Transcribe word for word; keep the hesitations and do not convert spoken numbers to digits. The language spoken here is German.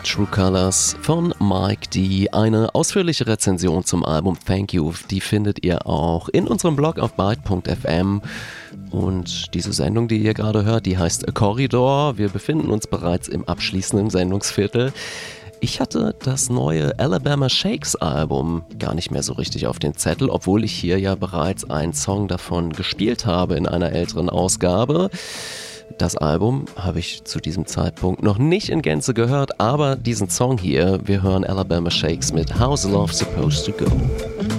True Colors von Mike D. Eine ausführliche Rezension zum Album Thank You, die findet ihr auch in unserem Blog auf byte punkt f m. Und diese Sendung, die ihr gerade hört, die heißt A Corridor. Wir befinden uns bereits im abschließenden Sendungsviertel. Ich hatte das neue Alabama Shakes Album gar nicht mehr so richtig auf den Zettel, obwohl ich hier ja bereits einen Song davon gespielt habe in einer älteren Ausgabe. Das Album habe ich zu diesem Zeitpunkt noch nicht in Gänze gehört, aber diesen Song hier, wir hören Alabama Shakes mit How's Love Supposed to Go?